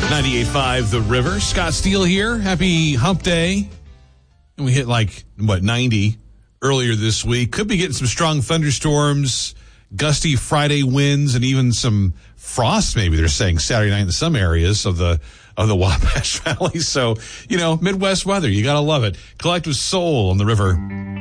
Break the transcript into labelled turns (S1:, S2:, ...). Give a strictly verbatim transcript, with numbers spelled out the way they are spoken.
S1: ninety-eight point five The River. Scott Steele here. Happy hump day. And we hit like, what, ninety earlier this week. Could be getting some strong thunderstorms, gusty Friday winds, and even some frost, maybe they're saying Saturday night in some areas of the of the Wabash Valley. So, you know, Midwest weather, you got to love it. Collective Soul on the River.